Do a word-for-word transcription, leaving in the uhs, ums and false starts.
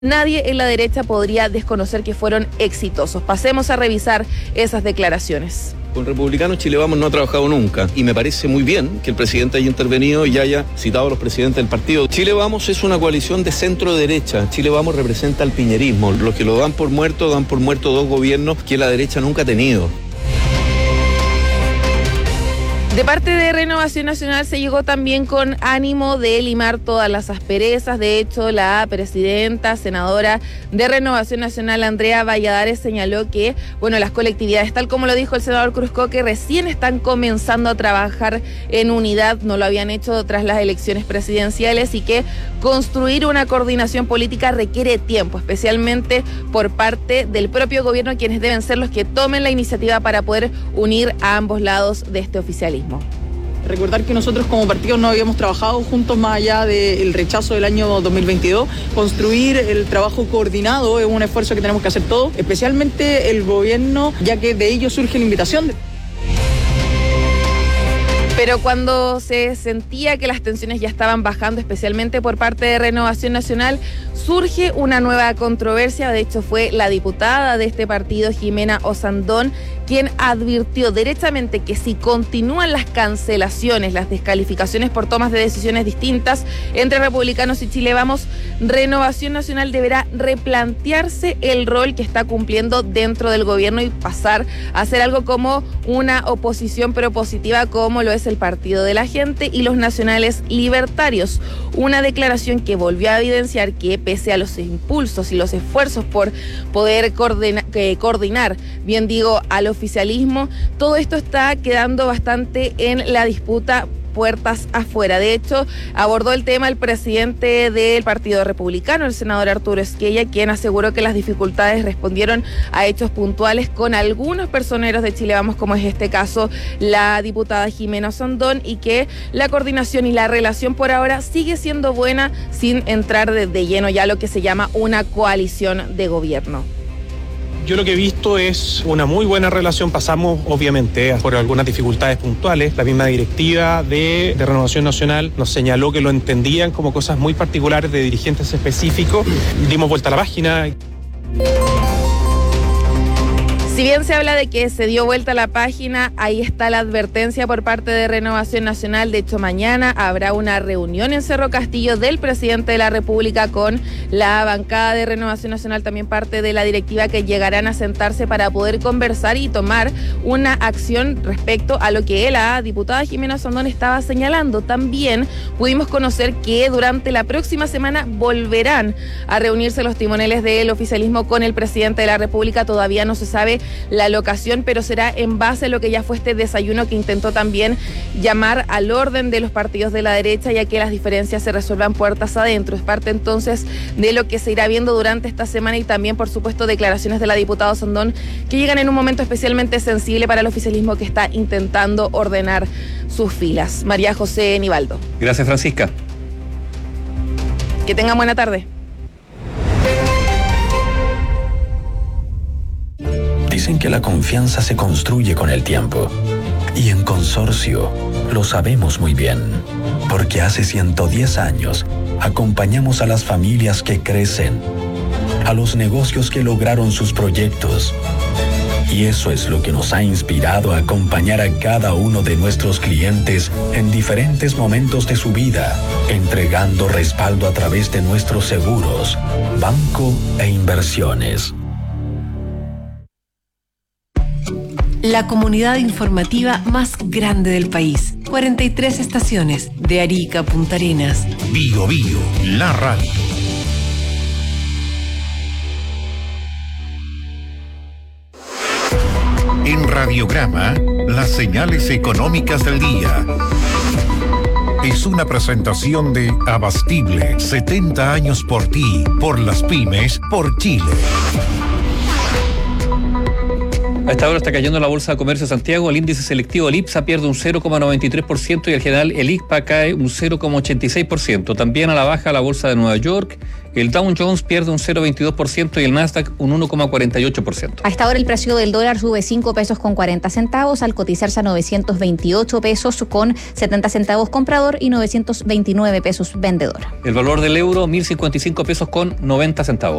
Nadie en la derecha podría desconocer que fueron exitosos. Pasemos a revisar esas declaraciones. Con Republicanos Chile Vamos no ha trabajado nunca y me parece muy bien que el presidente haya intervenido y haya citado a los presidentes del partido. Chile Vamos es una coalición de centro-derecha. Chile Vamos representa al piñerismo. Los que lo dan por muerto, dan por muerto dos gobiernos que la derecha nunca ha tenido. De parte de Renovación Nacional se llegó también con ánimo de limar todas las asperezas. De hecho, la presidenta, senadora de Renovación Nacional, Andrea Valladares, señaló que, bueno, las colectividades, tal como lo dijo el senador Cruzco, que recién están comenzando a trabajar en unidad, no lo habían hecho tras las elecciones presidenciales, y que construir una coordinación política requiere tiempo, especialmente por parte del propio gobierno, quienes deben ser los que tomen la iniciativa para poder unir a ambos lados de este oficialismo. Recordar que nosotros como partido no habíamos trabajado juntos más allá del rechazo del año dos mil veintidós. Construir el trabajo coordinado es un esfuerzo que tenemos que hacer todos, especialmente el gobierno, ya que de ello surge la invitación. Pero cuando se sentía que las tensiones ya estaban bajando, especialmente por parte de Renovación Nacional, surge una nueva controversia. De hecho, fue la diputada de este partido, Jimena Osandón, quien advirtió derechamente que si continúan las cancelaciones, las descalificaciones por tomas de decisiones distintas entre Republicanos y Chile Vamos, Renovación Nacional deberá replantearse el rol que está cumpliendo dentro del gobierno y pasar a ser algo como una oposición propositiva, como lo es el Partido de la Gente y los Nacionales Libertarios. Una declaración que volvió a evidenciar que, pese a los impulsos y los esfuerzos por poder coordinar, eh, coordinar bien digo, al oficialismo, todo esto está quedando bastante en la disputa puertas afuera. De hecho, abordó el tema el presidente del Partido Republicano, el senador Arturo Esquella, quien aseguró que las dificultades respondieron a hechos puntuales con algunos personeros de Chile Vamos, como es este caso la diputada Jimena Osandón, y que la coordinación y la relación por ahora sigue siendo buena sin entrar de, de lleno ya a lo que se llama una coalición de gobierno. Yo lo que he visto es una muy buena relación. Pasamos, obviamente, por algunas dificultades puntuales. La misma directiva de, de Renovación Nacional nos señaló que lo entendían como cosas muy particulares de dirigentes específicos. Dimos vuelta a la página. Si bien se habla de que se dio vuelta a la página, ahí está la advertencia por parte de Renovación Nacional. De hecho, mañana habrá una reunión en Cerro Castillo del presidente de la República con la bancada de Renovación Nacional, también parte de la directiva, que llegarán a sentarse para poder conversar y tomar una acción respecto a lo que la diputada Jimena Osandón estaba señalando. También pudimos conocer que durante la próxima semana volverán a reunirse los timoneles del oficialismo con el presidente de la República. Todavía no se sabe la locación, pero será en base a lo que ya fue este desayuno que intentó también llamar al orden de los partidos de la derecha, ya que las diferencias se resuelvan puertas adentro. Es parte entonces de lo que se irá viendo durante esta semana, y también, por supuesto, declaraciones de la diputada Osandón que llegan en un momento especialmente sensible para el oficialismo, que está intentando ordenar sus filas. María José Nivaldo. Gracias, Francisca. Que tengan buena tarde. Dicen que la confianza se construye con el tiempo. Y en Consorcio lo sabemos muy bien. Porque hace ciento diez años acompañamos a las familias que crecen, a los negocios que lograron sus proyectos. Y eso es lo que nos ha inspirado a acompañar a cada uno de nuestros clientes en diferentes momentos de su vida, entregando respaldo a través de nuestros seguros, banco e inversiones. La comunidad informativa más grande del país. cuarenta y tres estaciones, de Arica a Punta Arenas. Bio Bio, la radio. En Radiograma, las señales económicas del día. Es una presentación de Abastible, setenta años por ti, por las pymes, por Chile. A esta hora está cayendo la Bolsa de Comercio de Santiago, el índice selectivo el IPSA pierde un cero coma noventa y tres por ciento y el general el I C P A cae un cero coma ochenta y seis por ciento. También a la baja la Bolsa de Nueva York, el Dow Jones pierde un cero coma veintidós por ciento y el Nasdaq un uno coma cuarenta y ocho por ciento. A esta hora el precio del dólar sube cinco pesos con cuarenta centavos al cotizarse a novecientos veintiocho pesos con setenta centavos comprador y novecientos veintinueve pesos vendedor. El valor del euro mil cincuenta y cinco pesos con noventa centavos.